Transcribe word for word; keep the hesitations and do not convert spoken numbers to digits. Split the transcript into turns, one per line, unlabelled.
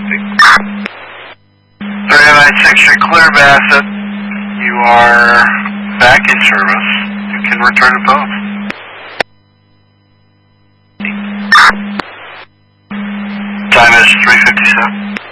thirty-nine six, you're clear, Bassett. You are back in service. You can return to post. Time is three fifty-seven.